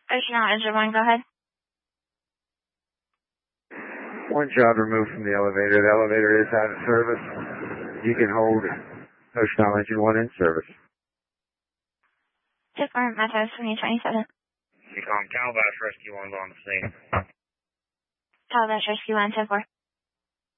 Ocean Out Engine 1, go ahead. One job removed from the elevator. The elevator is out of service. You can hold Ocean Out Engine 1 in service. 24 Metro 2027. You call Calabash Rescue 1's on the scene. Calabash Rescue 1, 10-4.